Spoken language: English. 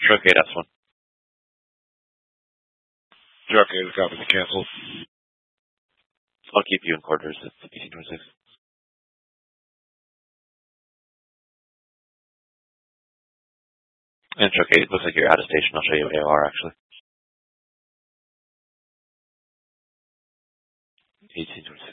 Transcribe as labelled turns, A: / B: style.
A: Truck 8S1.
B: Truck 8 is copy to cancel.
A: I'll keep you in quarters at 1826. And Truck 8, looks like you're out of station. I'll show you what AOR actually. 1826.